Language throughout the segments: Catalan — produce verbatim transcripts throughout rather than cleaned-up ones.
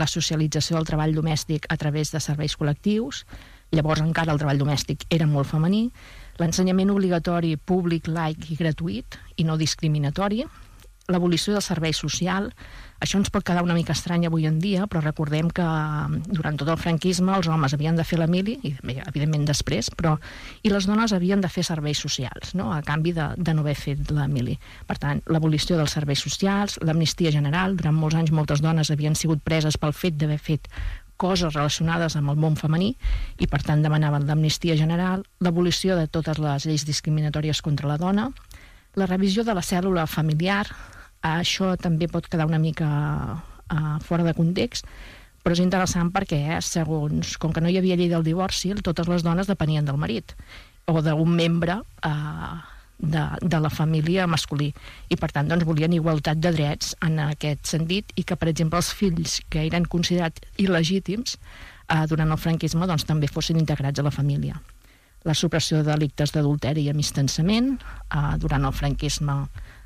la socialització del treball domèstic a través de serveis col·lectius. Llavors encara el treball domèstic era molt femení. L'ensenyament obligatori públic, laic i gratuït i no discriminatori. L'abolició del servei social. Això ens pot quedar una mica estrany avui en dia, però recordem que durant tot el franquisme els homes havien de fer la mili, i evidentment després, però i les dones havien de fer serveis socials, no? A canvi de, de no haver fet la mili. Per tant, l'abolició dels serveis socials, l'amnistia general. Durant molts anys moltes dones havien sigut preses pel fet d'haver fet coses relacionades amb el món femení i per tant demanaven l'amnistia general, l'abolició de totes les lleis discriminatòries contra la dona, la revisió de la cèl·lula familiar. Això també pot quedar una mica uh, fora de context, però és interessant perquè, eh, segons, com que no hi havia llei del divorci, totes les dones depenien del marit o d'un membre uh, de, de la família masculí, i per tant doncs, volien igualtat de drets en aquest sentit, i que, per exemple, els fills que eren considerats il·legítims uh, durant el franquisme doncs, també fossin integrats a la família. La supressió de delictes d'adulteri i amistançament. Uh, durant el franquisme,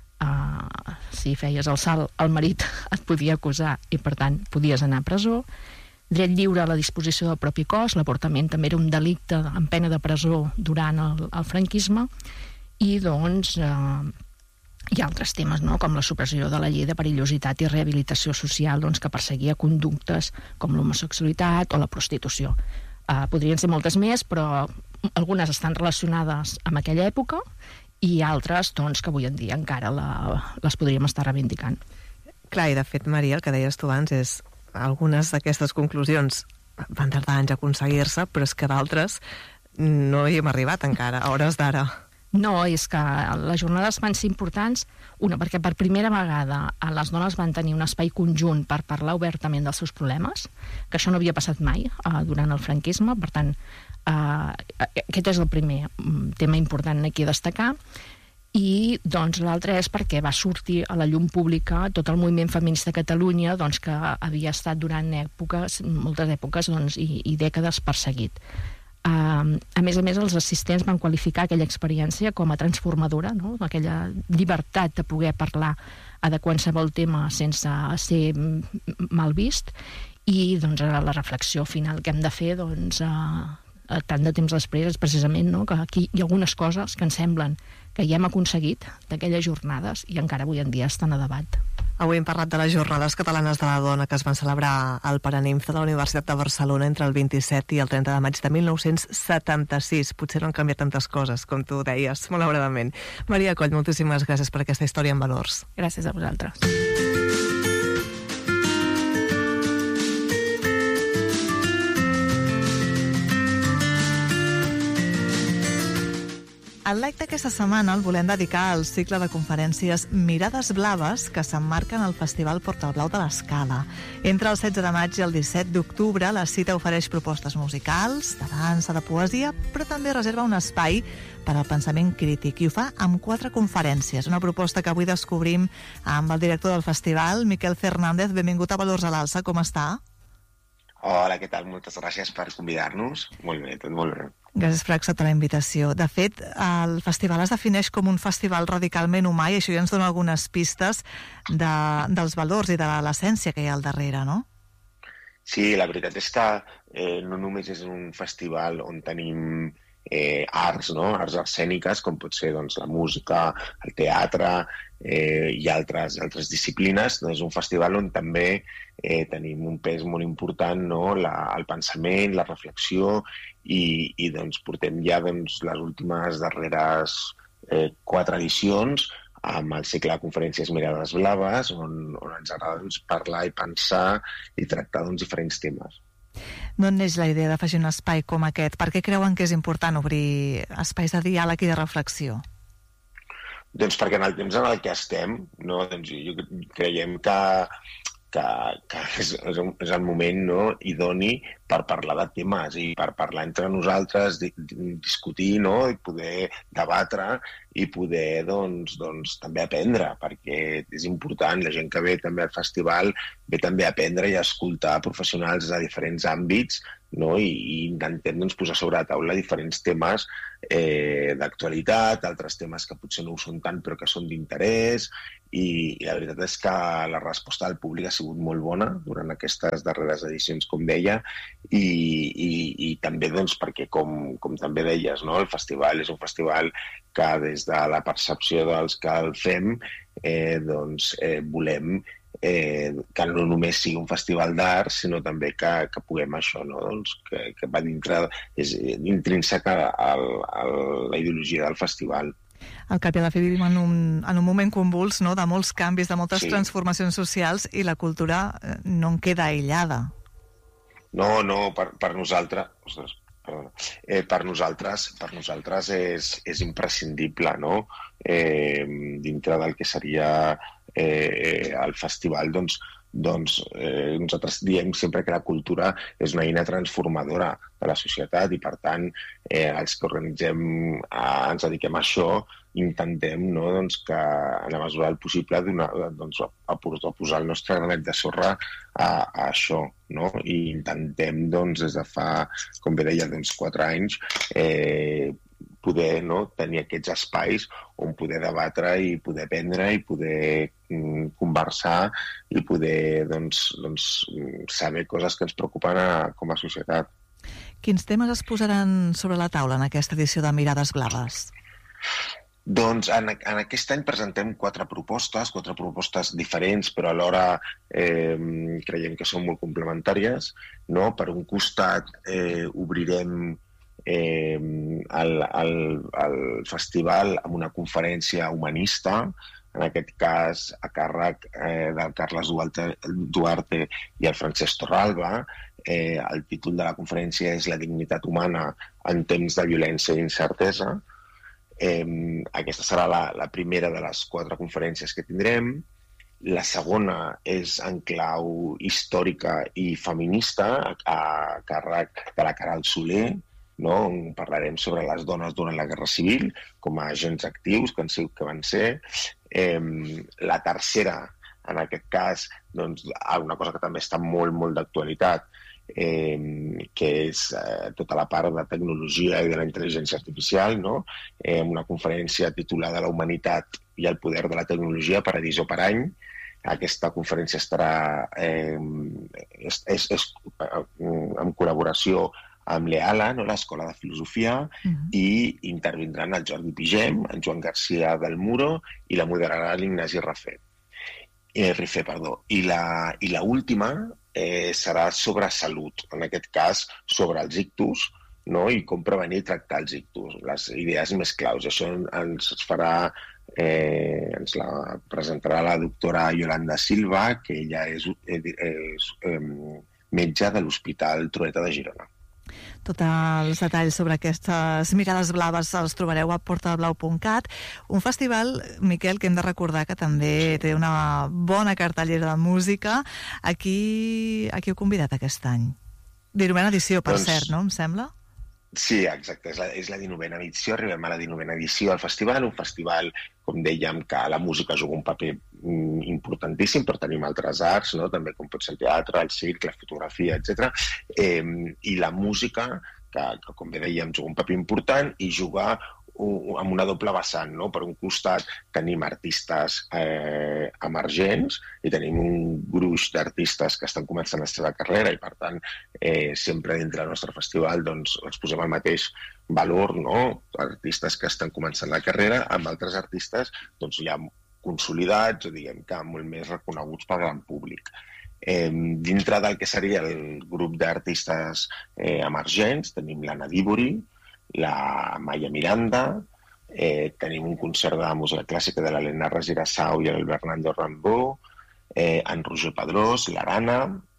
Uh, si feies el salt, el marit et podia acusar i per tant podies anar a presó. Dret lliure a la disposició del propi cos. L'avortament també era un delicte amb pena de presó durant el, el franquisme. I doncs uh, hi ha altres temes, no? Com la supressió de la llei de perillositat i rehabilitació social, doncs, que perseguia conductes com l'homosexualitat o la prostitució. Uh, podrien ser moltes més, però algunes estan relacionades amb aquella època i altres, doncs, que avui en dia encara la, les podríem estar reivindicant. Clar, i de fet, Maria, el que deies tu abans és algunes d'aquestes conclusions van tardar anys a aconseguir-se, però és que d'altres no hi hem arribat encara, a hores d'ara. No, és que les jornades van ser importants, una, perquè per primera vegada les dones van tenir un espai conjunt per parlar obertament dels seus problemes, que això no havia passat mai eh, durant el franquisme. Per tant, Uh, aquest és el primer tema important aquí a destacar. I doncs l'altre és perquè va sortir a la llum pública tot el moviment feminista a Catalunya, doncs, que havia estat durant èpoques, moltes èpoques doncs, i, i dècades perseguit. Uh, a més a més, els assistents van qualificar aquella experiència com a transformadora, no? Aquella llibertat de poder parlar de qualsevol tema sense ser mal vist. I doncs la reflexió final que hem de fer, doncs, uh, tant de temps després, és precisament, no? Que aquí hi ha algunes coses que ens semblen que ja hem aconseguit d'aquelles jornades i encara avui en dia estan a debat. Avui hem parlat de les Jornades Catalanes de la Dona que es van celebrar al Paraninf de la Universitat de Barcelona entre el vint-i-set i el trenta de maig de mil nou-cents setanta-sis. Potser no han canviat tantes coses, com tu deies, malauradament. Maria Coll, moltíssimes gràcies per aquesta història en valors. Gràcies a vosaltres. El live d'aquesta setmana el volem dedicar al cicle de conferències Mirades Blaves que s'emmarquen al Festival Portalblau de l'Escala. Entre el setze de maig i el disset d'octubre, la cita ofereix propostes musicals, de dansa, de poesia, però també reserva un espai per al pensament crític i ho fa amb quatre conferències. Una proposta que avui descobrim amb el director del festival, Miquel Fernández. Benvingut a Valors a l'Alça, com està? Hola, què tal? Moltes gràcies per convidar-nos. Molt bé, tot molt bé. Gràcies per acceptar la invitació. De fet, el festival es defineix com un festival radicalment humà i això ja ens dona algunes pistes de, dels valors i de l'essència que hi ha al darrere, no? Sí, la veritat és que eh, no només és un festival on tenim eh, arts, no? Arts escèniques, com pot ser doncs, la música, el teatre eh, i altres, altres disciplines. Doncs és un festival on també eh, tenim un pes molt important, no? la, el pensament, la reflexió, i, i doncs, portem ja doncs, les últimes darreres eh, quatre edicions amb el cicle de conferències Mirades Blaves, on, on ens agrada doncs, parlar i pensar i tractar doncs, diferents temes. D'on neix la idea d'afegir un espai com aquest? Per què creuen que és important obrir espais de diàleg i de reflexió? Doncs perquè en el temps en el que estem, no? doncs jo creiem que, que, que és, és, un, és el moment, no? idoni per parlar de temes i per parlar entre nosaltres, di, discutir, no? i poder debatre i poder doncs, doncs, també aprendre, perquè és important, la gent que ve també al festival ve també a aprendre i a escoltar professionals de diferents àmbits no? I, i intentem doncs, posar sobre la taula diferents temes eh, d'actualitat, altres temes que potser no ho són tant però que són d'interès, i, i la veritat és que la resposta del públic ha sigut molt bona durant aquestes darreres edicions, com deia, i, i, i també doncs, perquè, com, com també deies, no? El festival és un festival que des de la percepció dels que el fem eh, doncs, eh, volem Eh, que no només sigui un festival d'art, sinó també que, que puguem això, no? doncs, que, que va dintre, és intrínseca a, a la ideologia del festival. Al cap i a la fi vivim en un, en un moment convuls, no?, de molts canvis, de moltes sí. transformacions socials, i la cultura no en queda aïllada. No, no, per, per nosaltres... Ostres, perdona. Eh, per nosaltres, per nosaltres és, és imprescindible, no? Eh, dintre del que seria eh, el festival, doncs, doncs eh, nosaltres diem sempre que la cultura és una eina transformadora de la societat i, per tant, eh, els que organitzem, eh, ens dediquem a això, intentem, no, doncs, que en la mesura del possible donar, doncs, a, a posar el nostre granet de sorra a, a això, no? I intentem, doncs, des de fa, com bé deia, doncs, quatre anys, eh, poder, no, tenir aquests espais on poder debatre i poder aprendre i poder mm, conversar i poder doncs, doncs, saber coses que ens preocupen a, com a societat. Quins temes es posaran sobre la taula en aquesta edició de Mirades Blaves? Doncs en, en aquest any presentem quatre propostes, quatre propostes diferents, però alhora eh, creiem que són molt complementàries, no? Per un costat eh, obrirem eh, el, el, el festival amb una conferència humanista, en aquest cas a càrrec eh, del Carles Duarte, Duarte i el Francesc Torralba. Eh, el títol de la conferència és La dignitat humana en temps de violència i incertesa. Eh, aquesta serà la, la primera de les quatre conferències que tindrem. La segona és en clau històrica i feminista, a, a càrrec de la Caral Soler, no? On parlarem sobre les dones durant la Guerra Civil com a agents actius que, han sigut, que van ser. Eh, la tercera, en aquest cas, doncs, una cosa que també està molt, molt d'actualitat, Eh, que és eh, tota la part de tecnologia i de la intel·ligència artificial, no? Eh, una conferència titulada La humanitat i el poder de la tecnologia per a Edisó Parany. Aquesta conferència estarà eh, és, és, és, en col·laboració amb l'EALA, no? l'Escola de Filosofia, uh-huh. i intervindran el Jordi Pigem, en Joan García del Muro i la moderarà l'Ignasi Rafé. Eh, Rifé, perdó. I la, i la última eh, serà sobre salut, en aquest cas sobre els ictus, no? I com prevenir i tractar els ictus, les idees més claus. Això ens farà, eh, ens la presentarà la doctora Yolanda Silva, que ella és, és, és eh, metge de l'Hospital Trueta de Girona. Tots els detalls sobre aquestes Mirades Blaves els trobareu a portablau punt cat. Un festival, Miquel, que hem de recordar que també té una bona cartellera de música. A qui, a qui heu convidat aquest any? dinovena edició, per doncs, cert, no? Em sembla? Sí, exacte. És la, és la dinovena edició. Arribem a la dinovena edició al festival. Un festival, com dèiem, que la música juga un paper mm, importantíssim, però tenim altres arts, no? També com pot ser el teatre, el circ, la fotografia, etcètera. Eh, I la música, que, que com bé dèiem, juga un paper important i juga amb una doble vessant, no? Per un costat tenim artistes eh, emergents i tenim un gruix d'artistes que estan començant la seva carrera i, per tant, eh, sempre dintre del nostre festival doncs, ens posem al mateix valor, no? Artistes que estan començant la carrera amb altres artistes doncs, ja consolidats o diguem que molt més reconeguts pel gran públic. Eh, dintre del que seria el grup d'artistes eh, emergents tenim l'Anna Dibori, la Maya Miranda, eh, tenim un concert de música clàssica de l'Helena Regirassau i el Bernardo Rambó, eh, en Roger Pedrós, l'Arana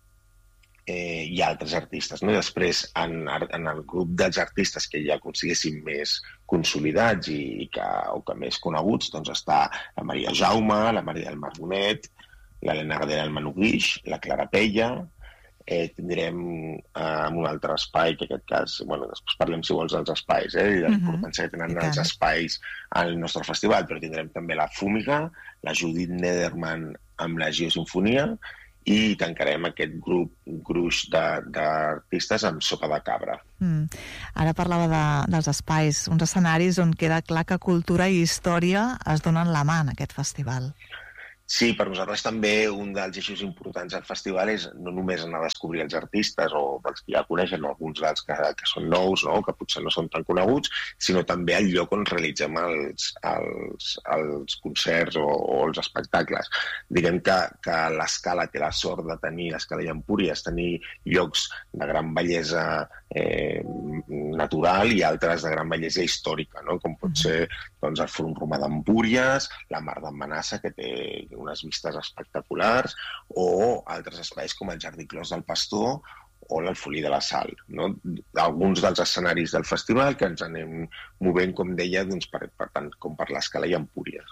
eh, i altres artistes. No? I després, en, en el grup dels artistes que ja consiguessin més consolidats i, i que, o que més coneguts, doncs està la Maria Jaume, la Maria del Mar Bonet, l'Helena Gadera del Manu Guix, la Clara Pella. Eh, tindrem eh, un altre espai, que en aquest cas, bueno, després parlem si vols dels espais, eh, i de la importància que tenen els espais al nostre festival, però tindrem també la Fúmiga, la Judit Nederman amb la Geosinfonia i tancarem aquest grup gruix d'artistes amb Sopa de Cabra. Mm. Ara parlava de, dels espais, uns escenaris on queda clar que cultura i història es donen la mà en aquest festival. Sí, per nosaltres també un dels eixos importants del festival és no només anar a descobrir els artistes o els que ja coneixen, o alguns dels que, que són nous, no? Que potser no són tan coneguts, sinó també el lloc on realitzem els, els, els concerts o, o els espectacles. Diguem que, que l'Escala té la sort de tenir, l'Escala i Empúries, tenir llocs de gran bellesa eh, natural i altres de gran bellesa històrica, no? Com pot ser doncs, el Fòrum Romà d'Empúries, la Mar d'en Manassa, que té unes vistes espectaculars, o altres espais com el Jardí Clos del Pastor o l'Alfolí de la Sal. No? Alguns dels escenaris del festival que ens anem movent, com deia, doncs, per, per tant, com per l'Escala i Empúries.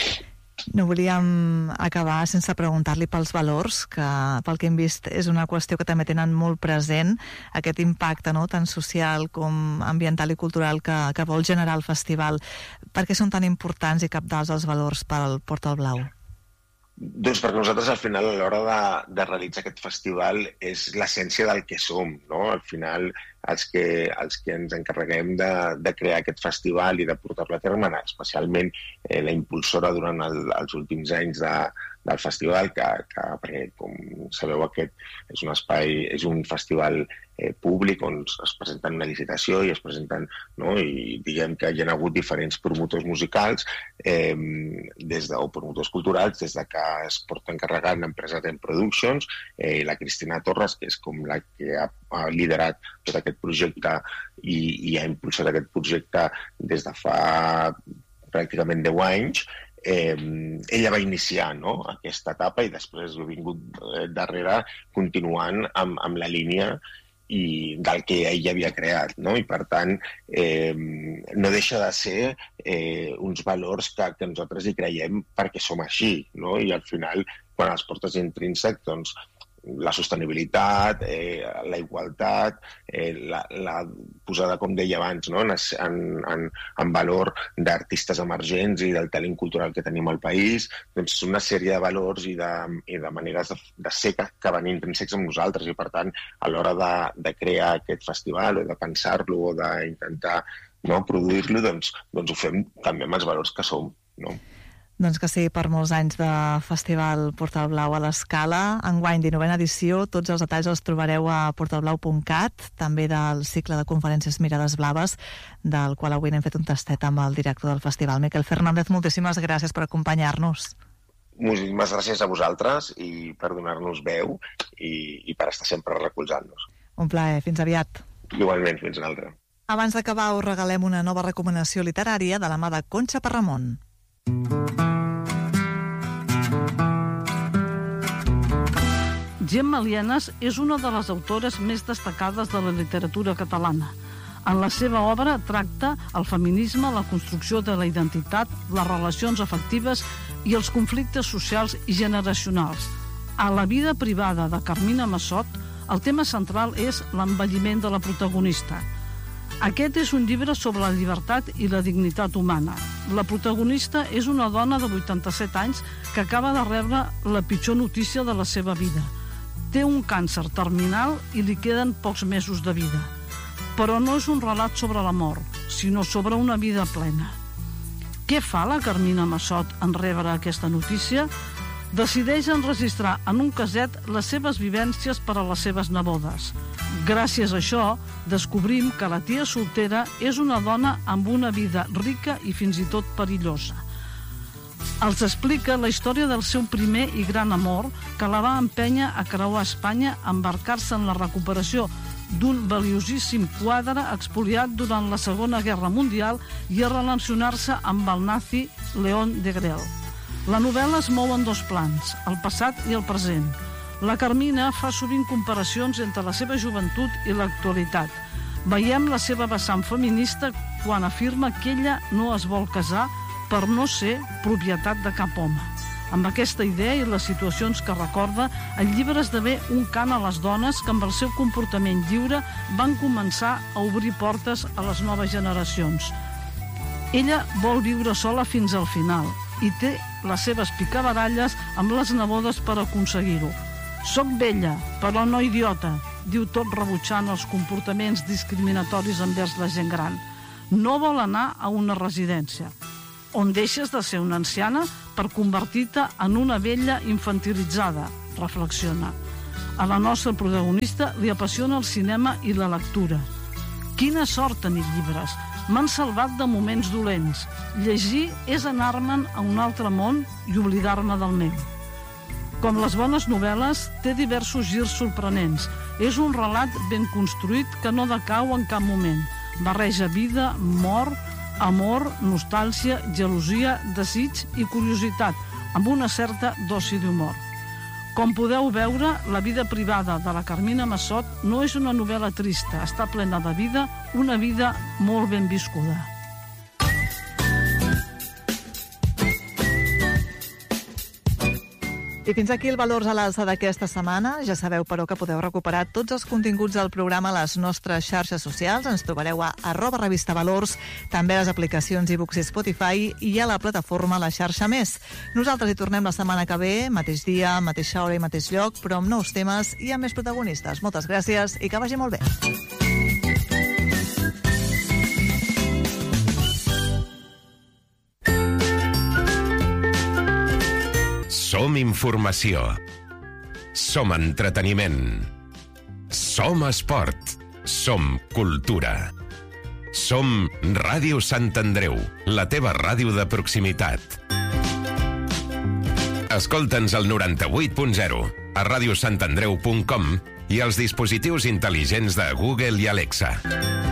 No volíem acabar sense preguntar-li pels valors, que pel que hem vist és una qüestió que també tenen molt present, aquest impacte, no?, tant social com ambiental i cultural que, que vol generar el festival. Per què són tan importants i cabdals els valors pel Portal Blau? Doncs perquè nosaltres al final a l'hora de, de realitzar aquest festival és l'essència del que som, no? Al final els que, els que ens encarreguem de, de crear aquest festival i de portar-lo a terme, especialment eh, la impulsora durant el, els últims anys de, del festival, que, que perquè, com sabeu, aquest és un espai, és un festival eh, públic on es presenten una licitació i es presenten, no? I diguem que hi ha hagut diferents promotors musicals eh, des de, o promotors culturals des de que es porta encarregant l'empresa Ten Productions, eh, la Cristina Torres, que és com la que ha, ha liderat tot aquest projecte i, i ha impulsat aquest projecte des de fa pràcticament deu anys. Eh, ella va iniciar, no?, aquesta etapa i després ha vingut eh, darrere continuant amb, amb la línia i del que ell havia creat, no? I per tant eh, no deixa de ser eh, uns valors que, que nosaltres hi creiem perquè som així, no? I al final quan els portes intrínsec, doncs la sostenibilitat, eh, la igualtat, eh, la, la posada, com deia abans, no?, en, en, en valor d'artistes emergents i del talent cultural que tenim al país, doncs una sèrie de valors i de, i de maneres de, de ser que, que van intrínsecs amb nosaltres i, per tant, a l'hora de, de crear aquest festival o de pensar-lo o d'intentar, no, produir-lo, doncs, doncs ho fem també amb els valors que som, no? Doncs que sí, per molts anys de Festival Portal Blau a l'Escala. Enguany, dinovena edició, tots els detalls els trobareu a portalblau punt cat, també del cicle de conferències Mirades Blaves, del qual avui n'hem fet un tastet amb el director del festival. Miquel Fernández, moltíssimes gràcies per acompanyar-nos. Moltíssimes gràcies a vosaltres i per donar-nos veu i, i per estar sempre recolzant-nos. Un plaer, fins aviat. Igualment, fins una altra. Abans d'acabar, us regalem una nova recomanació literària de la mà de Conxa Parramon. Gemma Lienas és una de les autores més destacades de la literatura catalana. En la seva obra tracta el feminisme, la construcció de la identitat, les relacions afectives i els conflictes socials i generacionals. A La vida privada de Carmina Massot, el tema central és l'envelliment de la protagonista. Aquest és un llibre sobre la llibertat i la dignitat humana. La protagonista és una dona de vuitanta-set anys que acaba de rebre la pitjor notícia de la seva vida. Té un càncer terminal i li queden pocs mesos de vida. Però no és un relat sobre la mort, sinó sobre una vida plena. Què fa la Carmina Massot en rebre aquesta notícia? Decideix enregistrar en un caset les seves vivències per a les seves nebodes. Gràcies a això, descobrim que la tia soltera és una dona amb una vida rica i fins i tot perillosa. Els explica la història del seu primer i gran amor que la va empènyer a creuar Espanya a embarcar-se en la recuperació d'un valiosíssim quadre expoliat durant la Segona Guerra Mundial i a relacionar-se amb el nazi León Degrelle. La novel·la es mou en dos plans, el passat i el present. La Carmina fa sovint comparacions entre la seva joventut i l'actualitat. Veiem la seva vessant feminista quan afirma que ella no es vol casar per no ser propietat de cap home. Amb aquesta idea i les situacions que recorda, el llibre esdevé un cant a les dones que amb el seu comportament lliure van començar a obrir portes a les noves generacions. Ella vol viure sola fins al final i té les seves picabaralles amb les nebodes per aconseguir-ho. Soc vella, però no idiota, diu tot rebutjant els comportaments discriminatoris envers la gent gran. No vol anar a una residència, on deixes de ser una anciana per convertir-te en una vella infantilitzada, reflexiona. A la nostra protagonista li apassiona el cinema i la lectura. Quina sort tenir llibres! M'han salvat de moments dolents. Llegir és anar-me'n a un altre món i oblidar-me del meu. Com les bones novel·les, té diversos girs sorprenents. És un relat ben construït que no decau en cap moment. Barreja vida, mort, amor, nostàlgia, gelosia, desig i curiositat, amb una certa dosi d'humor. Com podeu veure, la vida privada de la Carmina Massot no és una novel·la trista, està plena de vida, una vida molt ben viscuda. I fins aquí el Valors a l'Alça d'aquesta setmana. Ja sabeu, però, que podeu recuperar tots els continguts del programa a les nostres xarxes socials. Ens trobareu a arroba revista Valors, també a les aplicacions iVoox i Spotify i a la plataforma La Xarxa Més. Nosaltres hi tornem la setmana que ve, mateix dia, mateixa hora i mateix lloc, però amb nous temes i amb més protagonistes. Moltes gràcies i que vagi molt bé. Som informació. Som entreteniment. Som esport. Som cultura. Som Ràdio Sant Andreu, la teva ràdio de proximitat. Escolta'ns al noranta-vuit punt zero, a radiosantandreu punt com i als dispositius intel·ligents de Google i Alexa.